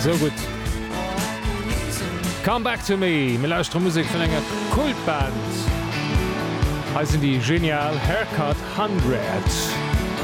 So gut. Come back to me. Mir lauscht Musik von einer Kultband. Heißen die genial Haircut 100.